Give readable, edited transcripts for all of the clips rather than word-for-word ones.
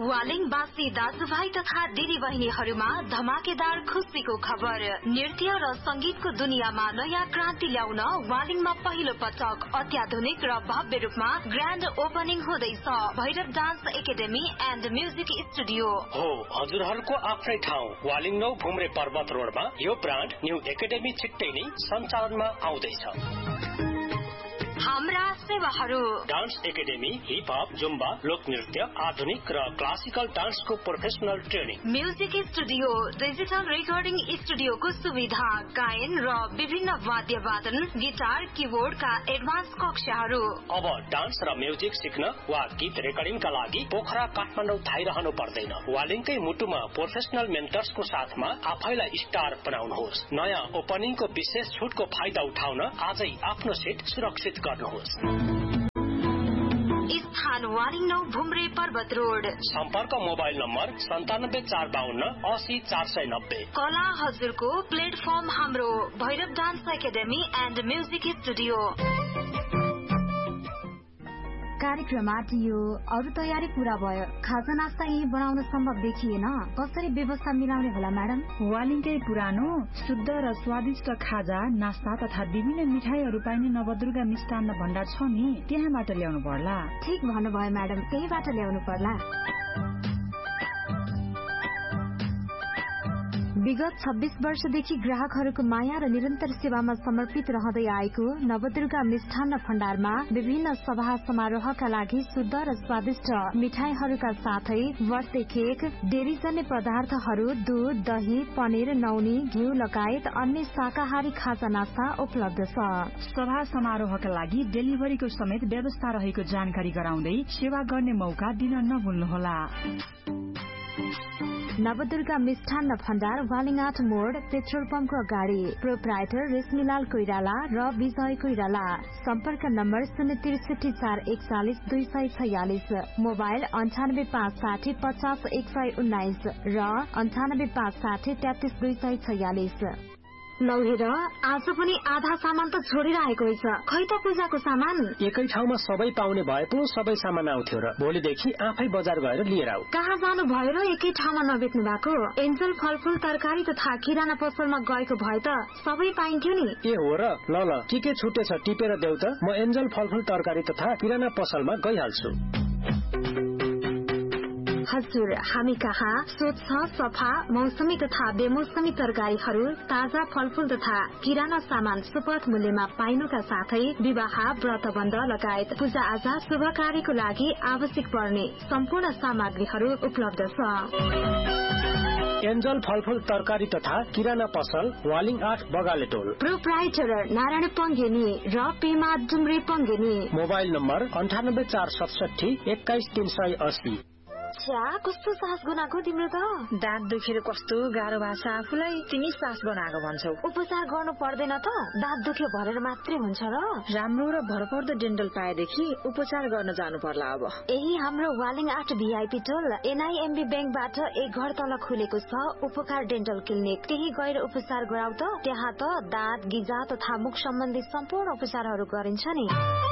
वालिङवासी दाजुभाइ तथा दिदी बहिनीहरूमा धमाकेदार खुशीको खबर। नृत्य र संगीतको दुनियाँमा नयाँ क्रान्ति ल्याउन वालिङमा पहिलो पटक अत्याधुनिक र भव्य रूपमा ग्रान्ड ओपनिङ हुँदैछ Bhairav dance academy and music studio हो। हजुरहरूको आफ्नै ठाउँ वालिङ 9 भुम्रे पर्वत रोडमा यो ब्रान्ड न्यू एकाडेमी छिट्टै नै सञ्चालनमा आउँदैछ। हाम्रा सेवाहरू dance academy, hip hop, Zumba, लोक नृत्य, आधुनिक र क्लासिकल डान्सको professional training, music studio, digital recording स्टुडियोको सुविधा, गायन र विभिन्न वाद्य वादन, गिटार, किबोर्डका एडभान्स कक्षाहरू। अब डान्स र म्युजिक सिक्न वा गीत रेकर्डिङका लागि पोखरा काठमाडौँ धाइरहनु पर्दैन। वालिङकै मुटुमा प्रोफेसनल मेन्टर्सको साथमा आफैलाई स्टार बनाउनुहोस्। नयाँ ओपनिङको विशेष छुटको फाइदा उठाउन आजै आफ्नो सिट सुरक्षित गर्नुहोस्। स्थान वालिङ 9 भुम्रे पर्वत रोड। सम्पर्क मोबाइल नम्बर 9745 80 490। कला हजुरको प्लेटफर्म हाम्रो Bhairav dance academy and music studio. कार्यक्रम आटियो, अरू तयारी पूरा भयो। खाजा नास्ता यही बनाउन सम्भव देखिएन, कसरी व्यवस्था मिलाउने होला म्याडम? वालिङकै पुरानो शुद्ध र स्वादिष्ट खाजा नास्ता तथा विभिन्न मिठाईहरू पाइने नवदुर्गा मिष्टान्न भण्डार छ नि, त्यहाँबाट ल्याउनु पर्ला। ठीक भन्नुभयो म्याडम, त्यहीबाट ल्याउनु पर्ला। विगत 26 वर्षदेखि ग्राहकहरूको माया र निरन्तर सेवामा समर्पित रहँदै आएको नवदुर्गा मिष्ठान्न भण्डारमा विभिन्न सभा समारोहका लागि शुद्ध र स्वादिष्ट मिठाईहरूका साथै बर्थडे केक, डेरीजन्य पदार्थहरू, दूध, दही, पनिर, नौनी, घिउ लगायत अन्य शाकाहारी खाजा नास्ता उपलब्ध छ। सभा समारोहका लागि डेलिभरीको समेत व्यवस्था रहेको जानकारी गराउँदै सेवा गर्ने मौका दिन नभुल्नुहोला। नवदुर्गा मिष्ठान्न भण्डार, वालिङ 8 मोड, पेट्रोल पम्पको अगाडि। प्रोप्राइटर रेशमीलाल कोइराला र विजय कोइराला। सम्पर्क नम्बर 063 441 246, मोबाइल 98560 50 119 र 98560 33 246। लौ हेर, आज पनि आधा सामान त छोडेर आएको रहेछ। खै त पूजाको सामान? एकै ठाउँमा सबै पाउने भए पो सबै सामान आउँथ्यो र भोलिदेखि आफै बजार गएर लिएर आऊ। कहाँ जानु भयो र एकै ठाउँमा नबेच्नु भएको? एन्जल फलफूल तरकारी तथा किराना पसलमा गएको भए त सबै पाइन्थ्यो नि। ए हो र, ल के छुटेछ टिपेर देऊ त, म एन्जल फलफूल तरकारी तथा किराना पसलमा गइहाल्छु। हजुर, हामी कहाँ स्वच्छ, सफा, मौसमी तथा बेमौसमी तरकारीहरू, ताजा फलफूल तथा किराना सामान सुपथ मूल्यमा पाइनुका साथै विवाह, व्रतबन्ध लगायत पूजा आजा शुभ कार्यको लागि आवश्यक पर्ने सम्पूर्ण सामग्रीहरू उपलब्ध छ। एन्जल फलफूल तरकारी तथा किराना पसल, वालिङ 8 बगाले टोल। प्रोप्राइटर नारायण पङ्गेनी र पेमा डुम्रे पङ्गेनी। Mobile number 98 467 21 380। कस्तो सास बनाएको तिम्रो त? दाँत दुखेर कस्तो गाह्रो भएको छ आफूलाई, तिमी सास बनाएको भन्छौ। उपचार गर्नु पर्दैन त? दाँत दुख्यो भनेर मात्रै हुन्छ र? राम्रो र भरपर्दो डेन्टल पाएदेखि उपचार गर्न जानु पर्ला अब। यही हाम्रो वालिङ 8 भिआइपी टोल एनआईएमबी ब्याङ्कबाट एक घर तल खुलेको छ उपकार डेन्टल क्लिनिक। त्यही गएर उपचार गराउ त। त्यहाँ त दाँत, गिजा तथा मुख सम्बन्धी सम्पूर्ण उपचारहरू गरिन्छ नि।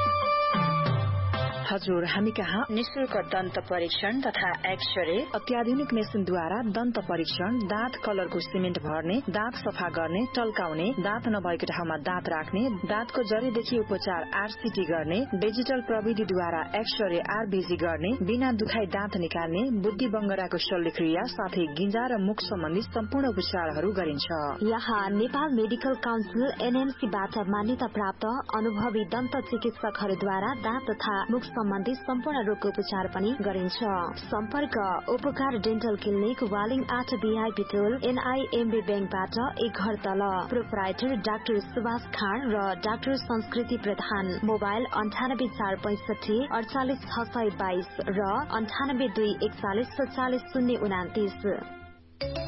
हजुर, हामी कहाँ निशुल्क दन्त परीक्षण तथा एक्सरे, अत्याधुनिक मेसिनद्वारा दन्त परीक्षण, दाँत कलरको सिमेन्ट भर्ने, दाँत सफा गर्ने, टल्काउने, दाँत नभएको ठाउँमा दाँत राख्ने, दाँतको जरीदेखि उपचार आरसीटी गर्ने, डिजिटल प्रविधिद्वारा एक्सरे आरबीजी गर्ने, बिना दुखाई दाँत निकाल्ने, बुद्धि बङ्गराको शल्यक्रिया साथै गिजा र मुख सम्बन्धी सम्पूर्ण उपचारहरू गरिन्छ। यहाँ नेपाल मेडिकल काउन्सिल एनएमसीबाट मान्यता प्राप्त अनुभवी दन्त चिकित्सकहरूद्वारा दाँत तथा मुख सम्बन्धी सम्पूर्ण रोगको उपचार पनि गरिन्छ। सम्पर्क उपकार डेन्टल क्लिनिक, वालिङ 8 भिआइपी टोल एनआईएमबी ब्याङ्कबाट एक घर तल। प्रोप्राइटर डाक्टर सुभाष खाँड र डाक्टर संस्कृति प्रधान। मोबाइल 98 465 48 622 र 98 241 44 029।